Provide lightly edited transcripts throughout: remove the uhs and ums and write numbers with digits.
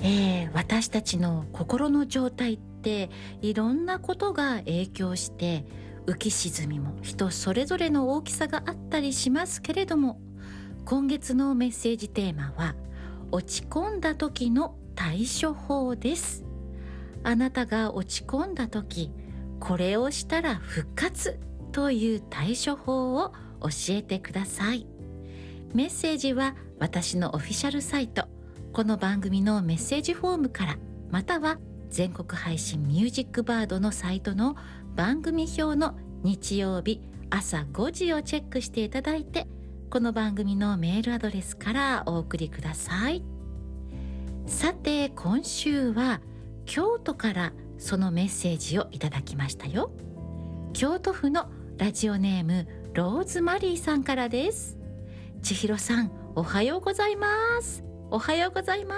私たちの心の状態っていろんなことが影響して浮き沈みも人それぞれの大きさがあったりしますけれども、今月のメッセージテーマは落ち込んだ時の対処法です。あなたが落ち込んだ時、これをしたら復活という対処法を教えてください。メッセージは私のオフィシャルサイト、この番組のメッセージフォームから、または全国配信ミュージックバードのサイトの番組表の日曜日朝5時をチェックしていただいて、この番組のメールアドレスからお送りください。さて、今週は京都からそのメッセージをいただきましたよ。京都府のラジオネームローズマリーさんからです。千尋さん、おはようございます。おはようございます。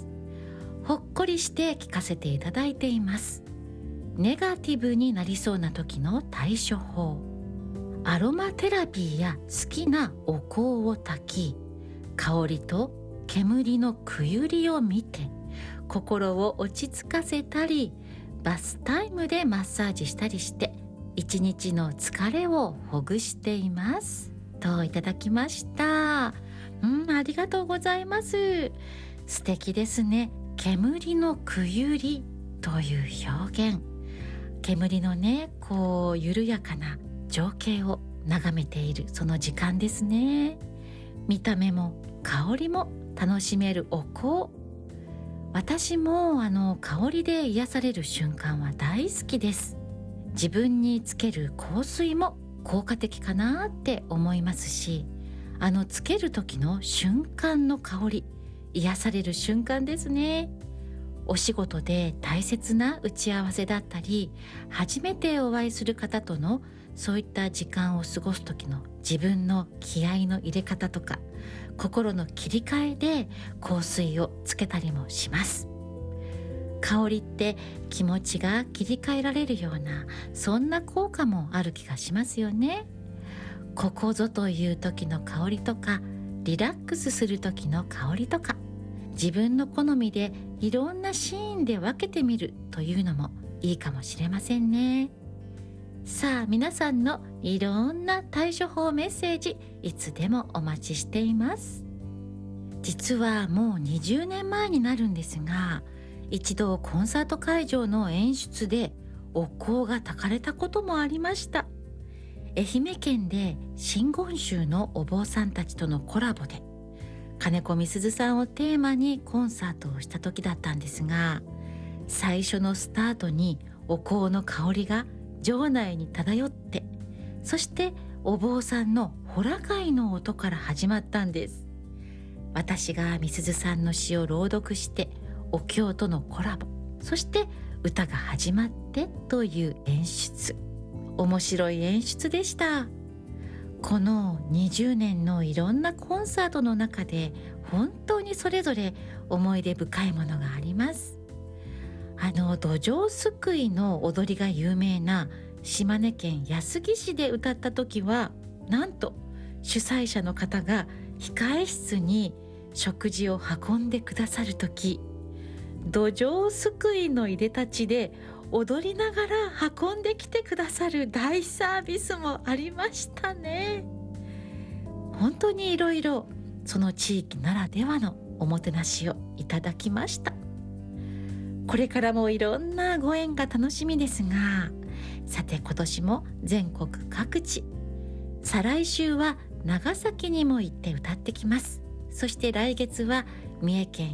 ほっこりして聞かせていただいています。ネガティブになりそうな時の対処法。アロマテラピーや好きなお香を焚き、香りと煙のくゆりを見て心を落ち着かせたり、バスタイムでマッサージしたりして一日の疲れをほぐしていますといただきました。ありがとうございます。素敵ですね。煙のくゆりという表現。煙のね、こう緩やかな情景を眺めているその時間ですね。見た目も香りも楽しめるお香。私も香りで癒される瞬間は大好きです。自分につける香水も効果的かなって思いますし、つける時の瞬間の香り、癒される瞬間ですね。お仕事で大切な打ち合わせだったり、初めてお会いする方とのそういった時間を過ごす時の自分の気合の入れ方とか、心の切り替えで香水をつけたりもします。香りって気持ちが切り替えられるような、そんな効果もある気がしますよね。ここぞという時の香りとか、リラックスする時の香りとか、自分の好みでいろんなシーンで分けてみるというのもいいかもしれませんね。さあ、皆さんのいろんな対処法メッセージ、いつでもお待ちしています。実はもう20年前になるんですが、一度コンサート会場の演出でお香が焚かれたこともありました。愛媛県で真言宗のお坊さんたちとのコラボで、金子みすずさんをテーマにコンサートをした時だったんですが、最初のスタートにお香の香りが場内に漂って、そしてお坊さんのホラ貝の音から始まったんです。私がみすずさんの詩を朗読してお経とのコラボ、そして歌が始まってという演出。面白い演出でした。この20年のいろんなコンサートの中で、本当にそれぞれ思い出深いものがあります。土壌すくいの踊りが有名な島根県安来市で歌った時は、なんと主催者の方が控え室に食事を運んでくださる時、土壌すくいのいでたちで踊りながら運んできてくださる大サービスもありましたね。本当にいろいろその地域ならではのおもてなしをいただきました。これからもいろんなご縁が楽しみですが、さて今年も全国各地、再来週は長崎にも行って歌ってきます。そして来月は三重県